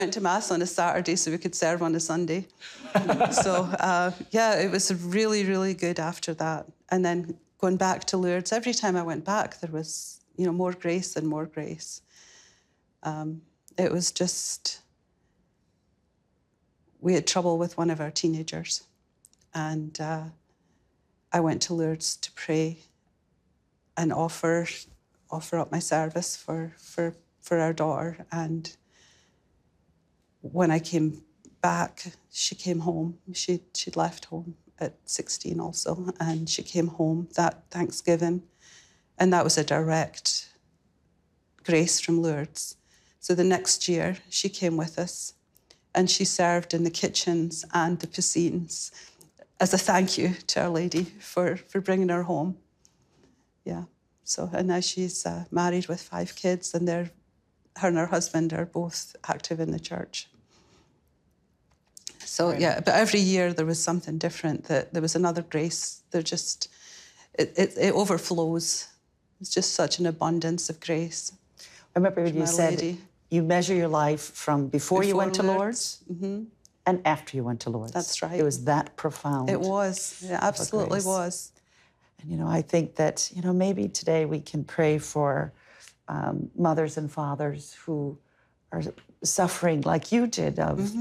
went to Mass on a Saturday so we could serve on a Sunday. So, yeah, it was really, really good after that. And then going back to Lourdes, every time I went back, there was, more grace and more grace. It was just, we had trouble with one of our teenagers. And I went to Lourdes to pray and offer up my service for our daughter. And when I came back, she came home. She'd left home at 16 also, and she came home that Thanksgiving, and that was a direct grace from Lourdes. So the next year, she came with us, and she served in the kitchens and the piscines as a thank you to Our Lady for bringing her home. Yeah. So, and now she's married with 5 kids, and her and her husband are both active in the church. So, yeah, but every year there was something different, that there was another grace. It overflows. It's just such an abundance of grace. I remember when you said you measure your life from before you went to Lourdes and after you went to Lourdes. That's right. It was that profound. It was. It absolutely was. And, I think that, maybe today we can pray for mothers and fathers who are suffering like you did,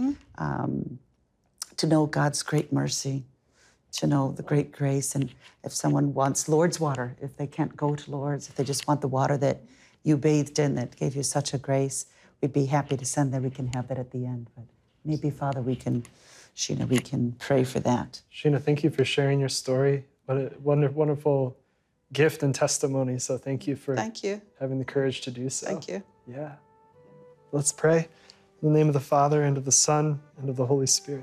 to know God's great mercy, to know the great grace. And if someone wants Lourdes water, if they can't go to Lourdes, if they just want the water that you bathed in that gave you such a grace, we'd be happy to send that. We can have that at the end. But maybe, Father, Sheena, we can pray for that. Sheena, thank you for sharing your story. What a wonderful gift and testimony. So thank you for having the courage to do so. Thank you. Yeah. Let's pray. In the name of the Father, and of the Son, and of the Holy Spirit.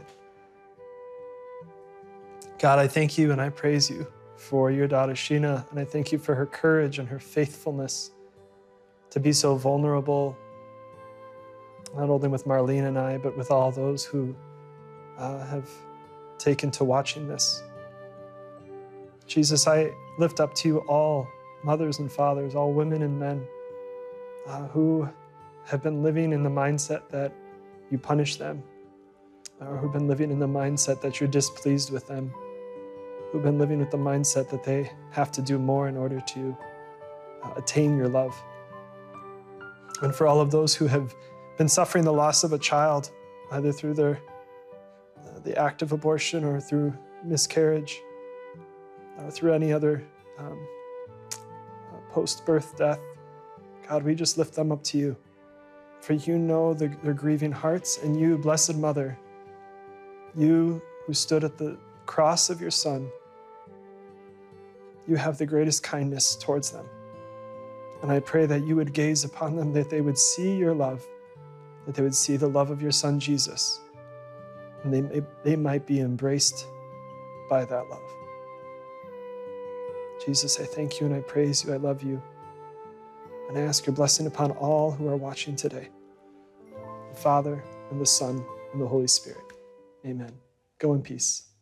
God, I thank you and I praise you for your daughter Sheena, and I thank you for her courage and her faithfulness to be so vulnerable, not only with Marlene and I, but with all those who have taken to watching this. Jesus, I lift up to you all mothers and fathers, all women and men who have been living in the mindset that you punish them, or who've been living in the mindset that you're displeased with them, who've been living with the mindset that they have to do more in order to attain your love. And for all of those who have been suffering the loss of a child, either through the act of abortion or through miscarriage, or through any other post-birth death, God, we just lift them up to you. For you know their grieving hearts, and you, Blessed Mother, you who stood at the cross of your Son, you have the greatest kindness towards them. And I pray that you would gaze upon them, that they would see your love, that they would see the love of your Son, Jesus, and they might be embraced by that love. Jesus, I thank you and I praise you. I love you. And I ask your blessing upon all who are watching today, the Father and the Son and the Holy Spirit. Amen. Go in peace.